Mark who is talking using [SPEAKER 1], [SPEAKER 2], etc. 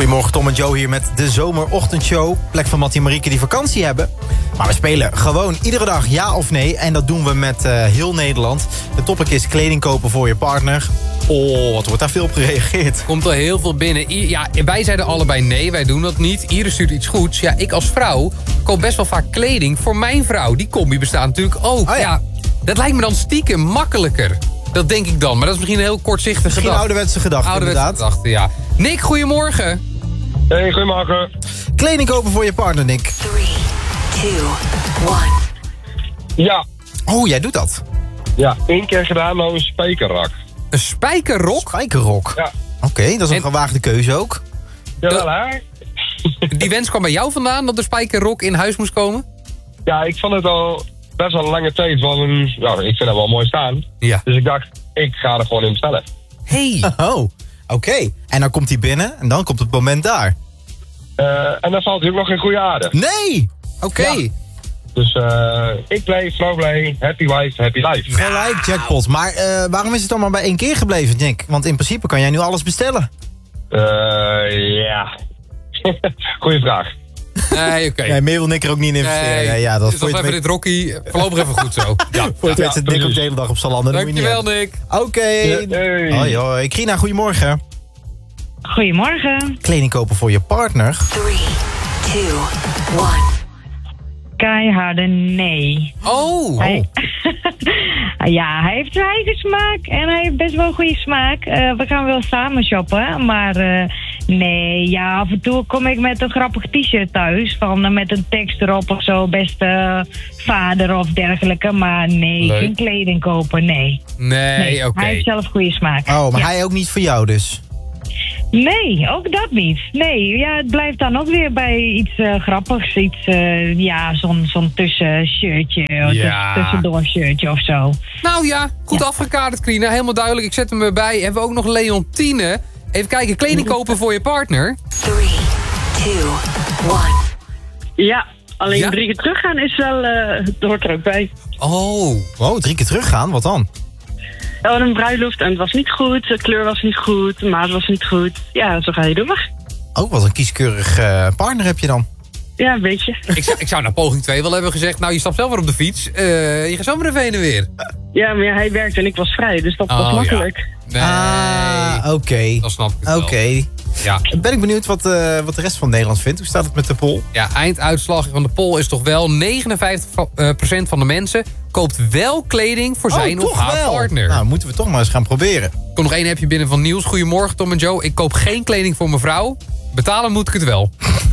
[SPEAKER 1] Goedemorgen, Tom en Joe hier met de zomerochtendshow. Plek van Mattie en Marieke die vakantie hebben. Maar we spelen gewoon iedere dag ja of nee. En dat doen we met heel Nederland. De topic is kleding kopen voor je partner. Oh, wat wordt daar veel op gereageerd.
[SPEAKER 2] Komt er heel veel binnen. Ja, wij zeiden allebei nee, wij doen dat niet. Iris stuurt iets goeds. Ja, ik als vrouw koop best wel vaak kleding voor mijn vrouw. Die combi bestaat natuurlijk ook.
[SPEAKER 1] Oh ja.
[SPEAKER 2] Dat lijkt me dan stiekem makkelijker. Dat denk ik dan, maar dat is misschien een heel kortzichtig gedachte.
[SPEAKER 1] Misschien ouderwetse gedachte, inderdaad.
[SPEAKER 2] Ja. Nick, goedemorgen.
[SPEAKER 3] Hey, goedemorgen.
[SPEAKER 1] Kleding kopen voor je partner, Nick.
[SPEAKER 4] 3, 2, 1.
[SPEAKER 3] Ja.
[SPEAKER 1] Oh, jij doet dat?
[SPEAKER 3] Ja, 1 keer gedaan, nou een spijkerrak.
[SPEAKER 2] Een spijkerrok?
[SPEAKER 1] Spijkerrok?
[SPEAKER 3] Ja.
[SPEAKER 1] Oké, dat is een gewaagde keuze ook.
[SPEAKER 3] Jawel, hè?
[SPEAKER 2] Die wens kwam bij jou vandaan dat de spijkerrok in huis moest komen?
[SPEAKER 3] Ja, ik vond het al best wel een lange tijd van, ja, ik vind het wel mooi staan.
[SPEAKER 2] Ja.
[SPEAKER 3] Dus ik dacht, ik ga er gewoon in bestellen.
[SPEAKER 2] Hey.
[SPEAKER 1] Oh, oké. En dan komt hij binnen en dan komt het moment daar.
[SPEAKER 3] En dan valt hij ook nog in goede aarde.
[SPEAKER 1] Nee! Oké.
[SPEAKER 3] Ja. Dus ik blij, vrouw blij, happy wife, happy life.
[SPEAKER 1] Gelijk, jackpot. Maar waarom is het dan maar bij 1 keer gebleven, Nick? Want in principe kan jij nu alles bestellen.
[SPEAKER 3] Ja. Goeie vraag.
[SPEAKER 2] Nee, oké.
[SPEAKER 1] Nee, meer wil Nick er ook niet in investeren.
[SPEAKER 2] Nee,
[SPEAKER 1] Ja, dat
[SPEAKER 2] dus even dit Rocky voorlopig even goed zo. Ja.
[SPEAKER 1] voor het weet zit Nick ook de hele dag op Zalando.
[SPEAKER 2] Dankjewel, Nick.
[SPEAKER 1] Oké.
[SPEAKER 3] Hey.
[SPEAKER 1] Hoi, hoi. Krina, goedemorgen.
[SPEAKER 5] Goedemorgen.
[SPEAKER 1] Kleding kopen voor je partner.
[SPEAKER 4] 3, 2, 1.
[SPEAKER 5] Keiharde nee.
[SPEAKER 2] Oh.
[SPEAKER 5] Ja, hij heeft zijn eigen smaak en hij heeft best wel goede smaak. We gaan wel samen shoppen, maar nee, ja, af en toe kom ik met een grappig t-shirt thuis. Van met een tekst erop of zo, beste vader of dergelijke. Maar nee,
[SPEAKER 2] Leuk.
[SPEAKER 5] geen kleding kopen, nee.
[SPEAKER 2] Nee, oké.
[SPEAKER 5] Hij heeft zelf goede smaak.
[SPEAKER 1] Oh, maar
[SPEAKER 5] Ja.
[SPEAKER 1] hij ook niet voor jou dus?
[SPEAKER 5] Nee, ook dat niet. Nee, ja, het blijft dan ook weer bij iets grappigs. Iets, ja, zo'n tussenshirtje.
[SPEAKER 2] Ja.
[SPEAKER 5] Tussendoor shirtje of zo.
[SPEAKER 2] Nou ja, goed afgekaderd, Krina. Helemaal duidelijk. Ik zet hem erbij. Hebben we ook nog Leontine. Even kijken, kleding kopen voor je partner.
[SPEAKER 4] 3, 2, 1.
[SPEAKER 6] Ja, alleen
[SPEAKER 2] Ja?
[SPEAKER 6] 3 keer teruggaan is wel, dat hoort er ook bij.
[SPEAKER 2] Oh.
[SPEAKER 1] Wow, 3 keer teruggaan? Wat dan?
[SPEAKER 6] We hadden een bruiloft en het was niet goed, de kleur was niet goed, de maat was niet goed. Ja, zo ga je door.
[SPEAKER 1] Oh, wat een kieskeurig partner heb je dan.
[SPEAKER 6] Ja, een beetje.
[SPEAKER 2] Ik zou naar poging 2 wel hebben gezegd... Nou, je stapt zelf weer op de fiets. Je gaat zo maar even heen en weer.
[SPEAKER 6] Ja, maar ja, hij werkte en ik was vrij, dus dat was makkelijk.
[SPEAKER 2] Nee.
[SPEAKER 1] Oké.
[SPEAKER 2] Dan snap ik het wel.
[SPEAKER 1] Oké.
[SPEAKER 2] Ja.
[SPEAKER 1] Ben ik benieuwd wat de rest van Nederland vindt. Hoe staat het met de poll?
[SPEAKER 2] Ja, einduitslag van de poll is toch wel... 59% van de mensen koopt wel kleding voor zijn of
[SPEAKER 1] toch
[SPEAKER 2] haar
[SPEAKER 1] wel.
[SPEAKER 2] partner.
[SPEAKER 1] Nou, moeten we toch maar eens gaan proberen.
[SPEAKER 2] Komt nog 1 appje binnen van Niels. Goedemorgen, Tom en Joe. Ik koop geen kleding voor mijn vrouw. Betalen moet ik het wel.